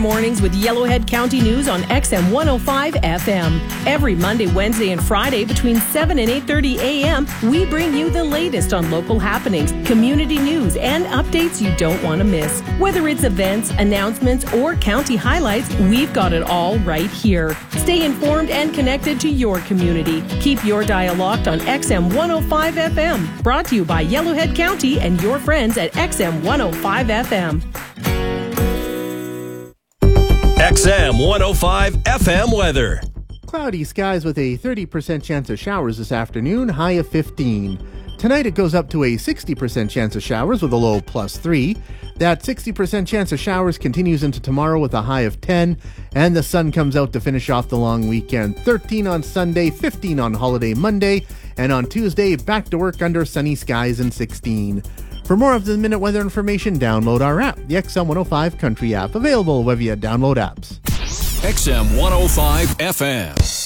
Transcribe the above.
Mornings with Yellowhead County News on XM 105 FM. Every Monday, Wednesday, and Friday between 7 and 8:30 a.m., we bring you the latest on local happenings, community news, and updates you don't want to miss. Whether it's events, announcements, or county highlights, we've got it all right here. Stay informed and connected to your community. Keep your dial locked on XM 105 FM. Brought to you by Yellowhead County and your friends at XM 105 FM. XM 105 FM weather. Cloudy skies with a 30% chance of showers this afternoon, high of 15. Tonight it goes up to a 60% chance of showers with a low +3. That 60% chance of showers continues into tomorrow with a high of 10, and the sun comes out to finish off the long weekend. 13 on Sunday, 15 on holiday Monday, and on Tuesday back to work under sunny skies and 16. For more of the minute weather information, download our app, the XM 105 Country app, available wherever you download apps. XM 105 FM.